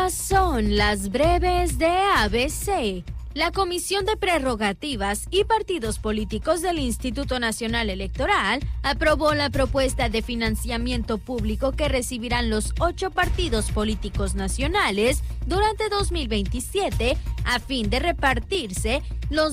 Estas son las breves de ABC. La Comisión de Prerrogativas y Partidos Políticos del Instituto Nacional Electoral aprobó la propuesta de financiamiento público que recibirán los 8 partidos políticos nacionales durante 2027 a fin de repartirse los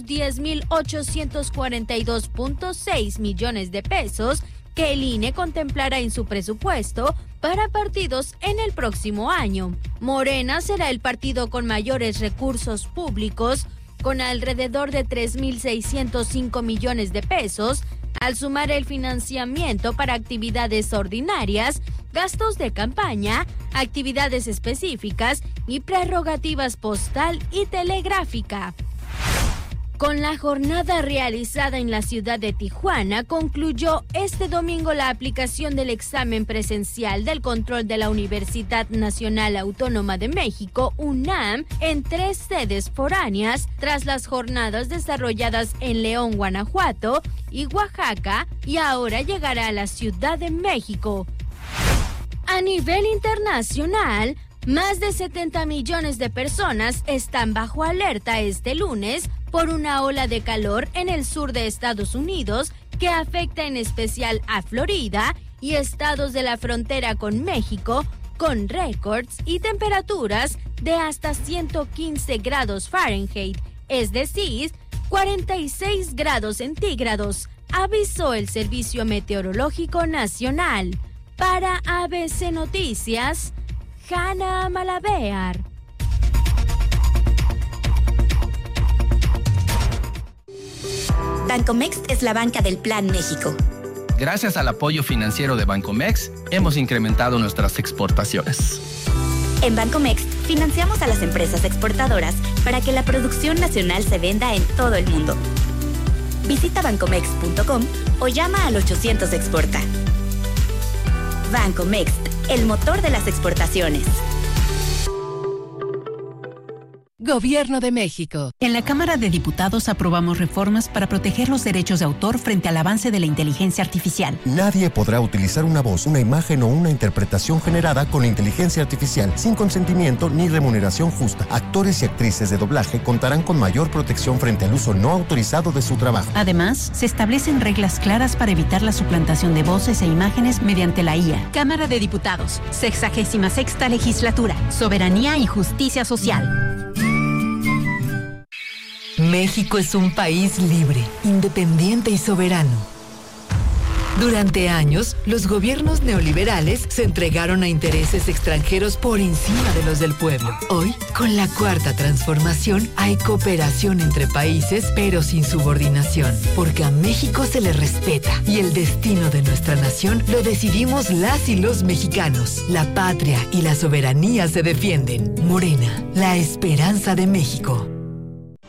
10.842.6 millones de pesos que el INE contemplará en su presupuesto para partidos en el próximo año. Morena será el partido con mayores recursos públicos, con alrededor de 3.605 millones de pesos, al sumar el financiamiento para actividades ordinarias, gastos de campaña, actividades específicas y prerrogativas postal y telegráfica. Con la jornada realizada en la ciudad de Tijuana, concluyó este domingo la aplicación del examen presencial del control de la Universidad Nacional Autónoma de México, UNAM, en 3 sedes foráneas, tras las jornadas desarrolladas en León, Guanajuato y Oaxaca, y ahora llegará a la Ciudad de México. A nivel internacional, más de 70 millones de personas están bajo alerta este lunes por una ola de calor en el sur de Estados Unidos que afecta en especial a Florida y estados de la frontera con México, con récords y temperaturas de hasta 115 grados Fahrenheit, es decir, 46 grados centígrados, avisó el Servicio Meteorológico Nacional. Para ABC Noticias, Hanna Malabear. Bancomext es la banca del Plan México. Gracias al apoyo financiero de Bancomext, hemos incrementado nuestras exportaciones. En Bancomext financiamos a las empresas exportadoras para que la producción nacional se venda en todo el mundo. Visita bancomext.com o llama al 800 Exporta. Bancomext, el motor de las exportaciones. Gobierno de México. En la Cámara de Diputados aprobamos reformas para proteger los derechos de autor frente al avance de la inteligencia artificial. Nadie podrá utilizar una voz, una imagen o una interpretación generada con inteligencia artificial sin consentimiento ni remuneración justa. Actores y actrices de doblaje contarán con mayor protección frente al uso no autorizado de su trabajo. Además, se establecen reglas claras para evitar la suplantación de voces e imágenes mediante la IA. Cámara de Diputados, 66ª Legislatura, Soberanía y Justicia Social. México es un país libre, independiente y soberano. Durante años, los gobiernos neoliberales se entregaron a intereses extranjeros por encima de los del pueblo. Hoy, con la Cuarta Transformación, hay cooperación entre países, pero sin subordinación, porque a México se le respeta y el destino de nuestra nación lo decidimos las y los mexicanos. La patria y la soberanía se defienden. Morena, la esperanza de México.